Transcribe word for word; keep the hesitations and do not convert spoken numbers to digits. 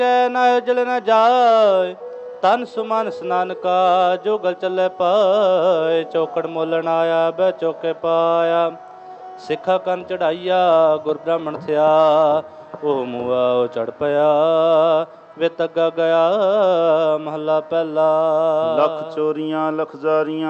ਨਾ ਜਲ ਨ ਜਾਏ ਤਨ ਸੁਮਨ ਸਨਾਨ ਕਾ ਜੋ ਗਲ ਚੱਲੇ ਪਾਏ ਚੌਕੜ ਮੋਲਣ ਆਇਆ ਬਹਿ ਚੌਕੇ ਪਾਇਆ ਸਿੱਖਾ ਕੰਨ ਚੜਾਈਆ ਗੁਰ ਬ੍ਰਾਹਮਣ ਥਿਆ ਉਹ ਮੂਆ ਉਹ ਚੜ ਪਿਆ ਵੇ ਤੱਗਾ ਗਿਆ ਮਹੱਲਾ ਪਹਿਲਾ। ਲੱਖ ਚੋਰੀਆਂ ਲੱਖ ਜ਼ਾਰੀਆਂ